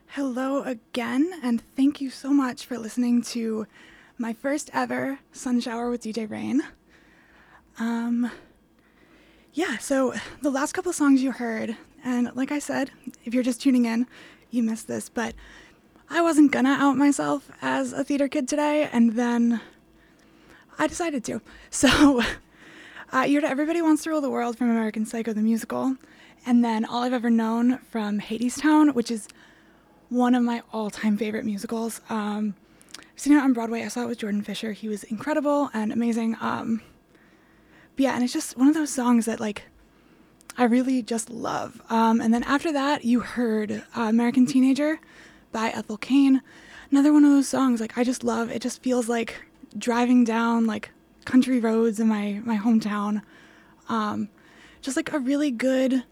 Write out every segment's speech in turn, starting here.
Hello again, and thank you so much for listening to my first ever Sun Shower with DJ Rain. Um, so the last couple songs you heard, and like I said, if you're just tuning in, you missed this, but I wasn't gonna out myself as a theater kid today, and then I decided to. So, you heard Everybody Wants to Rule the World from American Psycho the Musical, and then All I've Ever Known from Hadestown, which is one of my all-time favorite musicals. I've seen it on Broadway. I saw it with Jordan Fisher. He was incredible and amazing. But yeah, and it's just one of those songs that I really just love. And then after that, you heard American Teenager by Ethel Cain. Another one of those songs I just love. It just feels like driving down country roads in my hometown. Just a really good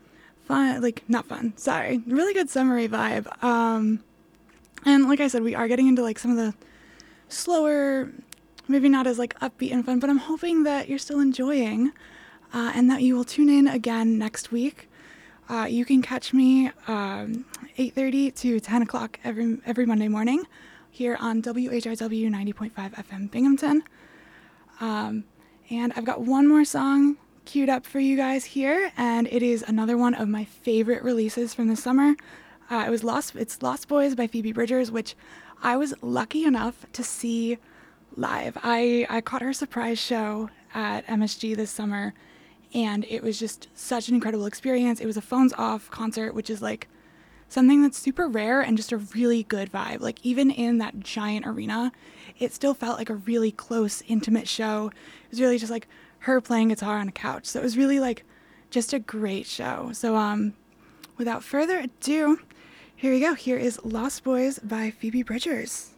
really good summery vibe. And like I said, we are getting into some of the slower, maybe not as upbeat and fun, but I'm hoping that you're still enjoying, and that you will tune in again next week. You can catch me 8:30 to 10 o'clock every Monday morning here on WHIW 90.5 FM Binghamton. And I've got one more song queued up for you guys here, and it is another one of my favorite releases from the summer. It's Lost Boys by Phoebe Bridgers, which I was lucky enough to see live. I caught her surprise show at MSG this summer, and it was just such an incredible experience. It was a phones off concert, which is something that's super rare and just a really good vibe. Even in that giant arena, it still felt like a really close, intimate show. It was really just her playing guitar on a couch. So it was really just a great show. So without further ado, here we go. Here is Lost Boys by Phoebe Bridgers.